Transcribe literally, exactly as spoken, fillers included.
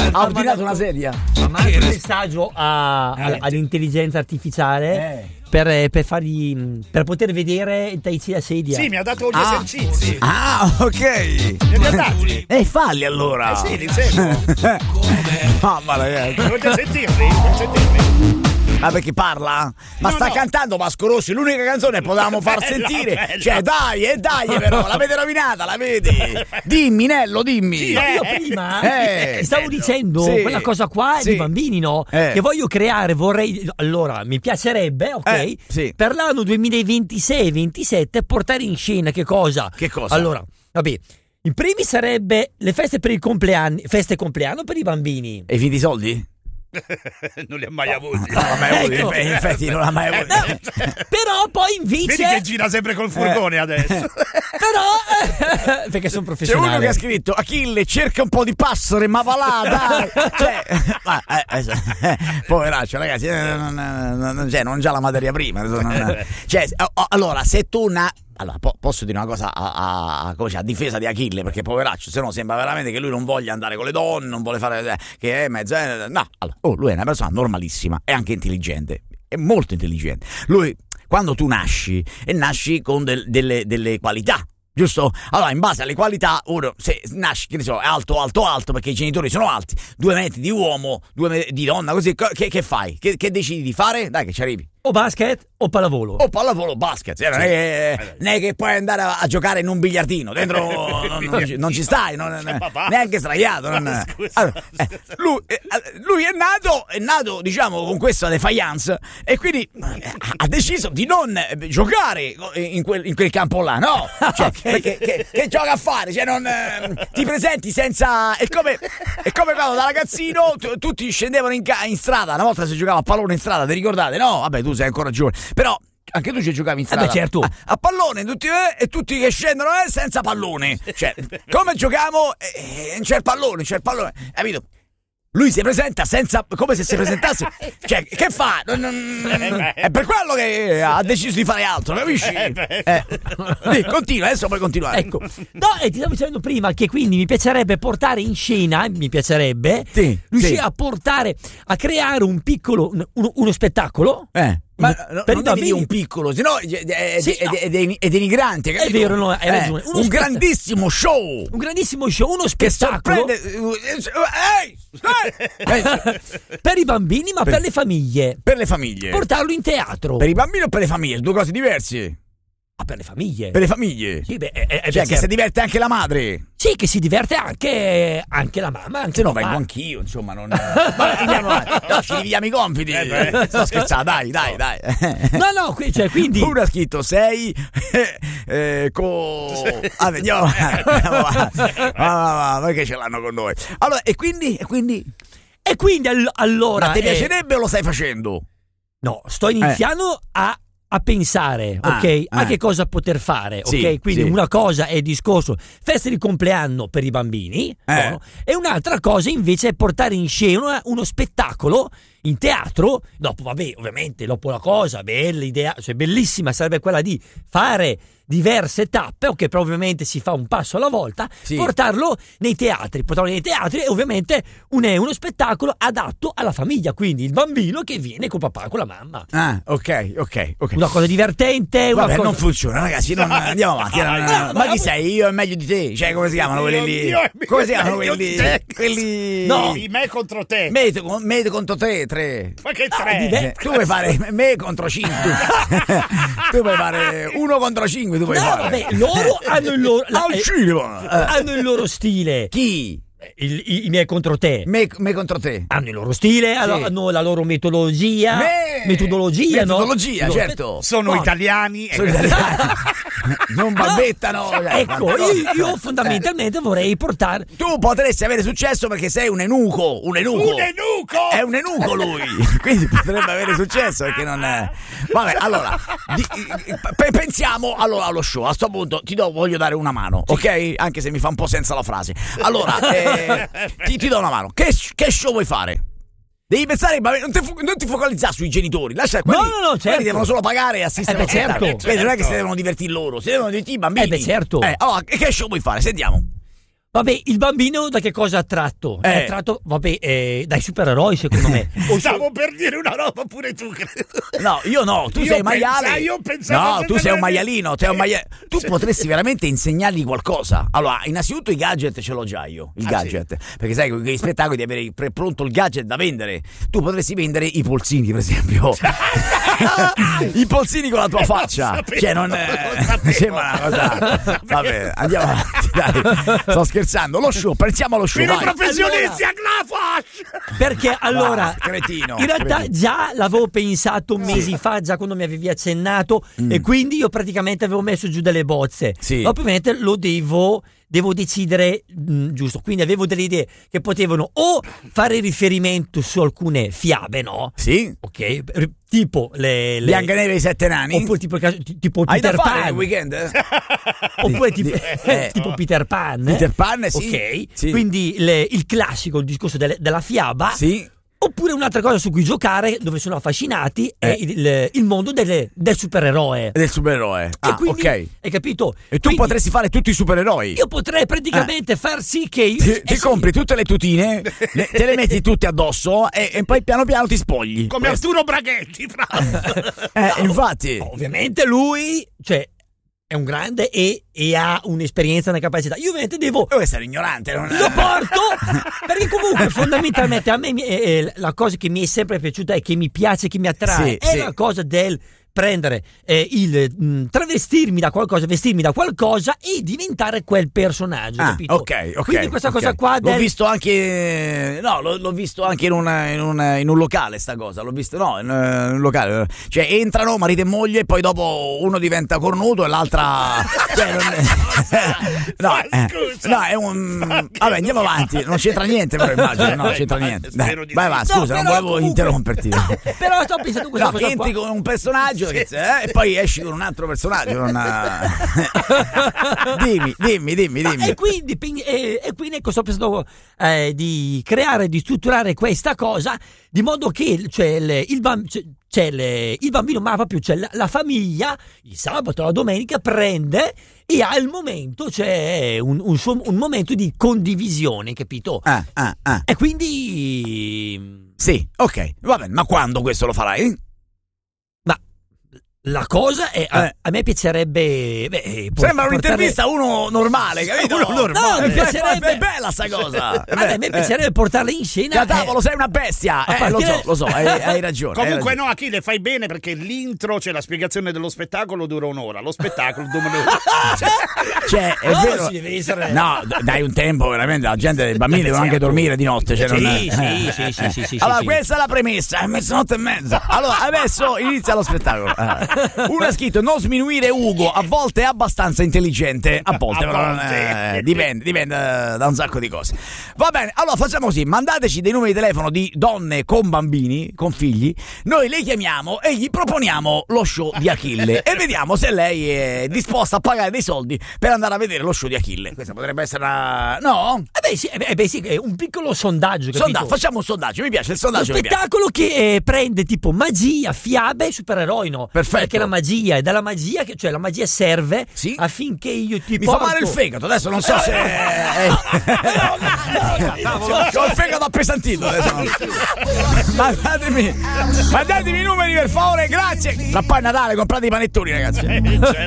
ha ordinato una sedia. Ha mandato un messaggio a, Eh. all'intelligenza artificiale Eh. per, per fargli per poter vedere Taichi la sedia. Sì, mi ha dato gli Ah. esercizi. Ah, ok. Me li ha dati. E falli allora. Eh sì, li seguo. Mamma ragazzi. Vuoi già sentirli? Vuoi sentirli? Ma perché parla? Ma No, sta no. cantando Vasco Rossi, l'unica canzone che potevamo far Bella, sentire. bella. Cioè, dai, e dai, però, l'avete rovinata, la vedi? Dimmi, Nello, dimmi. Sì, Ma io Eh, prima eh, stavo bello. dicendo Sì. quella cosa qua Sì. di bambini, no? Eh. Che voglio creare, vorrei. Allora, mi piacerebbe, ok? Eh, sì. Per l'anno duemilaventisei ventisette portare in scena che cosa? Che cosa? Allora, vabbè, in primi sarebbe le feste per i compleanni, feste compleanno per i bambini. E i finti soldi? Non li ha mai avuti. Non l'ha mai avuto, Ecco. in effetti non l'ha mai avuto. No, però poi Vedi invece che gira sempre col furgone adesso. però perché sono C'è professionale. uno che ha scritto Achille cerca un po' di passere ma va là dai. Cioè, ma, eh, eh, poveraccio ragazzi, eh, non, non, non, cioè, non già la materia prima non, cioè, oh, allora se tu una allora po- posso dire una cosa a, a, a, come si- a difesa di Achille, perché poveraccio, se no sembra veramente che lui non voglia andare con le donne, non vuole fare eh, che è mezzo eh, no, allora, oh, lui è una persona normalissima, è anche intelligente, è molto intelligente. Lui quando tu nasci e nasci con del- delle, delle qualità, giusto? Allora, in base alle qualità, uno se nasci, che ne so, è alto, alto, alto, perché i genitori sono alti, due metri di uomo, due metri di donna, così, che, che fai? Che, che decidi di fare? Dai che ci arrivi. O basket o pallavolo. O pallavolo o basket, eh, non, è che, non è che puoi andare a, a giocare in un biliardino, dentro non, non ci, non ci stai, non, neanche sdraiato. Non, allora, eh, lui, eh, lui è nato, è nato, diciamo, con questa defiance e quindi eh, ha deciso di non eh, giocare in quel, in quel campo là, no? Cioè, Ok. perché che, che gioca a fare? Cioè, non, eh, ti presenti senza. È come, è come quando da ragazzino tu- tutti scendevano in, ca- in strada, una volta si giocava a pallone in strada, ti ricordate? No, vabbè, tu sei ancora giovane, però anche tu ci giocavi in strada. Eh beh, certo. a, a pallone tutti, eh, e tutti che scendono eh, senza pallone, cioè come giochiamo eh, non c'è il pallone, non c'è il pallone, capito? Lui si presenta senza, come se si presentasse, cioè che fa? Non- non- è per quello che ha deciso di fare altro, capisci? Eh, sì, continua, adesso puoi continuare. Ecco, no, e ti stavo dicendo prima che quindi mi piacerebbe portare in scena, mi piacerebbe Sì, riuscire sì. a portare, a creare un piccolo, uno, uno spettacolo. Eh. Ma no, per non i devi bambini. dire un piccolo, sennò è, è, Sì, è, no. è, è, è denigrante. È vero, no, hai ragione. Uno un spetta- grandissimo show Un grandissimo show, uno che spettacolo sorprende. Ehi, ehi! per i bambini, ma per, Per- le famiglie. Per le famiglie. Portarlo in teatro. Per i bambini o per le famiglie? Due cose diverse. Ah, per le famiglie. Per le famiglie. Sì, beh, eh, eh, Cioè, beh, che si diverte anche la madre. sì, che si diverte anche, anche la mamma. Anche Se no, il papà. vengo anch'io, insomma, non. Ma andiamo avanti. No, ci dividiamo i compiti. Sto scherzando, dai, dai, dai. No, no, qui- cioè, quindi. Uno ha scritto sei eh, eh, co. Ah, andiamo avanti. Andiamo avanti. Va, va, va, perché ce l'hanno con noi. Allora, e quindi? E quindi? E quindi all- allora. Ma ti eh, piacerebbe o lo stai facendo? No, sto iniziando a. A pensare, Ah, ok? A eh. che cosa poter fare, Sì, ok? Quindi sì. una cosa è il discorso feste di compleanno per i bambini, Eh. no? E un'altra cosa invece è portare in scena uno spettacolo in teatro. Dopo, vabbè, ovviamente, dopo la cosa, bella idea, cioè bellissima sarebbe quella di fare diverse tappe, ok, però ovviamente si fa un passo alla volta, Sì. portarlo nei teatri, portarlo nei teatri e ovviamente un, è uno spettacolo adatto alla famiglia, quindi il bambino che viene con papà e con la mamma. Ah, ok, ok, ok. Una cosa divertente, una Vabbè, cosa... non funziona, ragazzi. Non, andiamo avanti. non- no, ma no, chi no. sei? Io è meglio di te. Cioè, come si chiamano quelli lì? Io è Come si chiamano meglio quelli? di te. Quelli. No. Di me contro te. Me, me contro te, tre. Ma che Ah, tre? di me. Eh, tu vuoi fare me contro cinque. Tu puoi fare uno contro cinque. Tu puoi No, fare. vabbè, loro hanno il loro la- Al eh, cinema. Eh, hanno il loro stile. Chi? Il- i, i miei contro te. Me, me contro te. Hanno il loro stile, hanno, hanno la loro metodologia. Me. Metodologia, no? Metodologia, No, certo. Sono No. italiani. e- Sono italiani. Non balbettano. Ecco, io, io fondamentalmente vorrei portare. Tu potresti avere successo perché sei un eunuco. Un eunuco. Un eunuco! È un eunuco lui. Quindi potrebbe avere successo perché non è. Vabbè, allora. Di, pe- pensiamo allora allo show. A sto punto ti do, voglio dare una mano, ok? Anche se mi fa un po' senza la frase. Allora, eh, ti, ti do una mano. Che, che show vuoi fare? Devi pensare ai bambini, non ti, fo- non ti focalizzare sui genitori, lascia quelli, No, no, no, certo. quelli devono solo pagare e assistere Eh beh, allo spettacolo. certo. Vedi, non è che si devono divertire loro, si devono divertire i bambini. Eh beh, certo. Eh, allora, che show vuoi fare? Sentiamo. Vabbè, il bambino da che cosa è attratto? Eh. È attratto, vabbè, eh, dai supereroi secondo me. O stavo per dire una roba pure tu, credo. No, io no, tu Io sei pensa- maiale. io pensavo no, che tu sei un me- maialino, sei un Eh, maia- Tu sì. potresti veramente insegnargli qualcosa. Allora, innanzitutto i gadget ce l'ho già io, il Ah, gadget. Perché sai, con gli spettacoli devi avere pre- pronto il gadget da vendere. Tu potresti vendere i polsini, per esempio. I polsini con la tua Eh, lo faccia. sapevo, Cioè, non lo è... sapevo. sembra una cosa. Vabbè, andiamo avanti, dai. Sto scherzando. Lo show, pensiamo allo show. Per i vai. professionisti a Glafash! Perché allora, Va, cretino, in realtà cretino. già l'avevo pensato mesi fa, già quando mi avevi accennato, e quindi io praticamente avevo messo giù delle bozze. Sì. Ma ovviamente lo devo, devo decidere, mh, giusto, quindi avevo delle idee che potevano o fare riferimento su alcune fiabe, no? Sì? Ok, r- tipo le... le Biancaneve e i sette nani? oppure tipo, il caso- ti- tipo Hai da Peter fare Pan. nel weekend? eh? Oppure tipo, Di- eh. tipo Peter Pan. Peter Pan, sì. Ok, Sì. quindi le- il classico, il discorso delle- della fiaba. Sì. Oppure un'altra cosa su cui giocare, dove sono affascinati, è Eh. il, il mondo delle- del supereroe. Del supereroe. E Ah, quindi, ok. hai capito? E tu Quindi potresti fare tutti i supereroi. Io potrei praticamente far sì che... io- Ti, eh ti sì. compri tutte le tutine, le- te le metti tutte addosso e, e poi piano piano ti spogli. Come Questo. Arturo Braghetti, fra l'altro. Eh, infatti. Ovviamente lui, cioè, è un grande e, e ha un'esperienza, una capacità. Io ovviamente devo... Dove essere ignorante? Non... Lo porto perché comunque fondamentalmente a me mi- eh, eh, la cosa che mi è sempre piaciuta e che mi piace, che mi attrae Sì, è sì. la cosa del prendere eh, il mh, travestirmi da qualcosa, vestirmi da qualcosa e diventare quel personaggio, Ah, capito? ok, ok. Quindi questa ok. cosa qua L'ho del... visto anche. No, l'ho, l'ho visto anche in un, in, un, in un locale, sta cosa. L'ho visto, no, in, in un locale. Cioè, entrano marito e moglie, e poi dopo uno diventa cornuto e l'altra. Cioè, non... no, Ma eh, scusa. no, è un. Vabbè, andiamo avanti. Non c'entra niente, però immagino. No, non c'entra niente. Dai, Spero di vai, sì. vai, No, scusa, non però volevo comunque- interromperti. Però sto pensando a questa No, cosa che entri qua. con un personaggio che- eh, e poi esci con un altro personaggio. Non ha... dimmi, dimmi, dimmi, dimmi. E quindi, ping- e, e quindi ecco, sto pensando eh, di creare, di strutturare questa cosa di modo che cioè, il, il, bam- cioè, cioè, le- il bambino, ma proprio cioè, la, la famiglia, il sabato, la domenica, prende e ha il momento, cioè un, un, suo- un momento di condivisione, capito? Ah, ah, ah. E quindi... Sì, ok, va bene, ma quando questo lo farai? Ma la cosa è... A, Eh. a me piacerebbe... Beh, por- Sembra portare- un'intervista a uno normale, capito? Uno normale. No, mi Eh, piacerebbe- È bella sta cosa. A me, a me piacerebbe portarla in scena. Catavolo, eh, sei una bestia. a Eh, lo so, partire- lo so, hai, hai ragione. hai Comunque ragione. no, Achille, fai bene perché l'intro, cioè la spiegazione dello spettacolo dura un'ora, lo spettacolo dura un'ora. Cioè, è No, vero. si deve essere- No, d- dai un tempo, veramente. La gente, i bambini devono anche dormire di notte. Cioè, Sì, non è- sì, eh, sì, eh, sì, eh. sì, sì, Allora, sì. questa è la premessa. È mezzanotte e mezza. Allora, adesso inizia lo spettacolo. Eh. Uno ha scritto: non sminuire Ugo. A volte è abbastanza intelligente. A volte, A però, non volte. è- dipende, dipende eh, da un sacco di cose. Va bene, allora facciamo così: mandateci dei numeri di telefono di donne con bambini, con figli. Noi le chiamiamo e gli proponiamo lo show di Achille. E vediamo se lei è disposta a pagare dei soldi per andare a vedere lo show di Achille. Questa potrebbe essere una. No? Eh beh, sì, eh beh, eh beh, sì, è un piccolo sondaggio, capito? Sondaggio, facciamo un sondaggio, mi piace il Uno sondaggio. mi piace. spettacolo che eh, prende tipo magia, fiabe e supereroi, no? Perfetto. Perché la magia è dalla magia, che, cioè la magia serve Sì. affinché io ti Mi porto... fa male il fegato, adesso non so se. Ho il fegato appesantito adesso. Mandatemi, mandatemi i numeri per favore, grazie. Tra poi è Natale, comprate i panettoni, ragazzi. Eh, certo.